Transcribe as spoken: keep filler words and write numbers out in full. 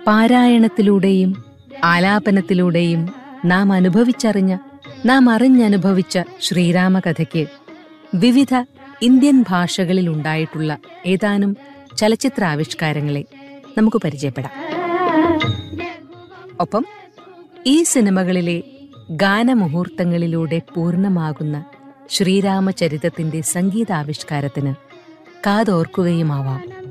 പാരായണത്തിലൂടെയും ആലാപനത്തിലൂടെയും നാം അനുഭവിച്ചറിഞ്ഞ നാം അറിഞ്ഞനുഭവിച്ച ശ്രീരാമകഥയ്ക്ക് വിവിധ ഇന്ത്യൻ ഭാഷകളിലുണ്ടായിട്ടുള്ള ഏതാനും ചലച്ചിത്രാവിഷ്കാരങ്ങളെ നമുക്ക് പരിചയപ്പെടാം. ഒപ്പം ഈ സിനിമകളിലെ ഗാനമുഹൂർത്തങ്ങളിലൂടെ പൂർണ്ണമാകുന്ന ശ്രീരാമചരിതത്തിന്റെ സംഗീതാവിഷ്കാരത്തിന് കാതോർക്കുകയുമാവാം.